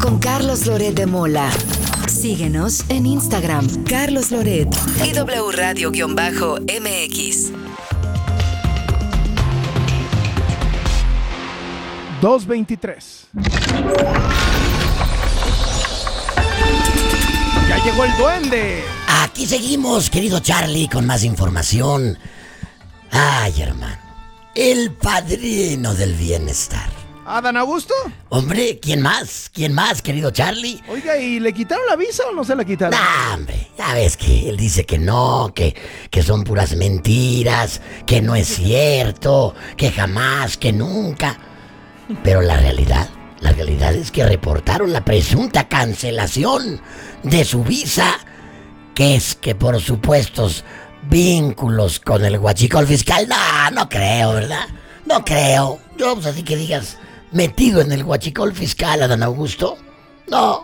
con Carlos Loret de Mola. Síguenos en Instagram, Carlos Loret y W Radio-MX. 2:23. Ya llegó el duende. Aquí seguimos, querido Charlie, con más información. Ay, hermano, el padrino del bienestar. ¿Adán Augusto? Hombre, ¿quién más? ¿Quién más, querido Charlie? Oiga, ¿y le quitaron la visa o no se la quitaron? Nah, hombre, ya ves que él dice que no, que son puras mentiras, que no es cierto, que jamás, que nunca. Pero la realidad es que reportaron la presunta cancelación de su visa, que es que por supuestos vínculos con el huachicol fiscal. No creo, ¿verdad? No creo. Yo, pues así que digas, metido en el huachicol fiscal, Adán Augusto. No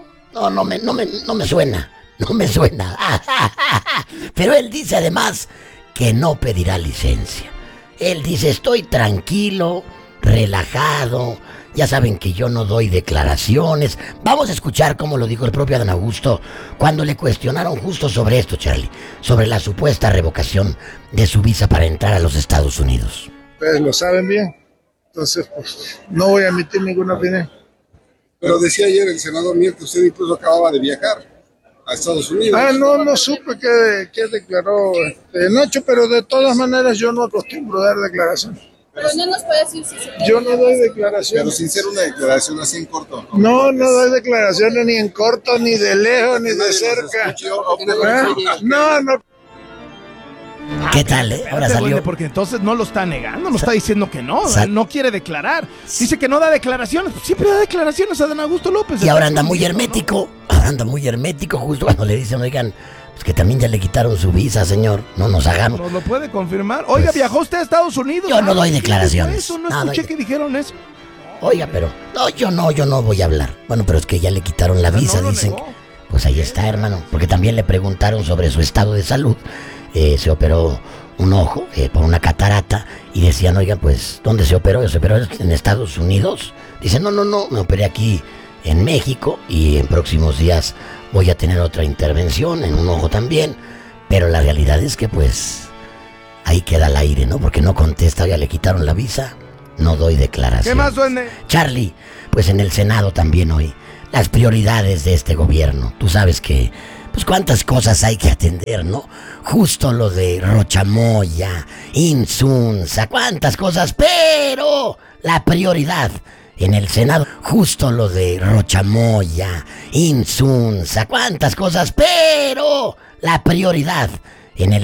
me suena. No me suena. Pero él dice además que no pedirá licencia. Él dice, estoy tranquilo, relajado. Ya saben que yo no doy declaraciones. Vamos a escuchar cómo lo dijo el propio Adán Augusto cuando le cuestionaron justo sobre esto, Charlie, sobre la supuesta revocación de su visa para entrar a los Estados Unidos. Ustedes lo saben bien, entonces pues no voy a emitir ninguna opinión. Pero decía ayer el senador Mier que usted incluso acababa de viajar a Estados Unidos. No supe qué declaró Nacho, pero de todas maneras yo no acostumbro a dar declaraciones. Pero no nos puede decir si se puede. Yo no doy declaraciones. Pero sin ser una declaración así en corto. No doy declaraciones ni en corto, ni de lejos, ni de cerca. No. ¿Qué tal, Ahora salió. Duende, porque entonces no lo está negando, no está diciendo que no, no quiere declarar. Dice que no da declaraciones, siempre da declaraciones a Adán Augusto López. Y ahora anda muy hermético, justo cuando le dicen, oigan, pues que también ya le quitaron su visa, señor, no nos hagamos. ¿Nos lo puede confirmar? Oiga, pues, ¿viajó usted a Estados Unidos? Yo no doy declaraciones. Eso, no escuché que dijeron eso. Oiga, pero, yo no voy a hablar. Bueno, pero es que ya le quitaron la visa, dicen. Pues ahí está, hermano, porque también le preguntaron sobre su estado de salud. Se operó un ojo por una catarata y decían, oigan, pues, ¿dónde se operó? ¿Se operó en Estados Unidos? Dice, no, me operé aquí en México y en próximos días voy a tener otra intervención en un ojo también. Pero la realidad es que, pues, ahí queda el aire, ¿no? Porque no contesta, ya le quitaron la visa, no doy declaración. ¿Qué más, duende? Charlie, pues en el Senado también hoy, las prioridades de este gobierno. Tú sabes que, pues cuántas cosas hay que atender, ¿no? Justo lo de Rochamoya, Insunza, cuántas cosas, pero la prioridad en el Senado, justo lo de Rochamoya, Insunza, cuántas cosas, pero la prioridad en el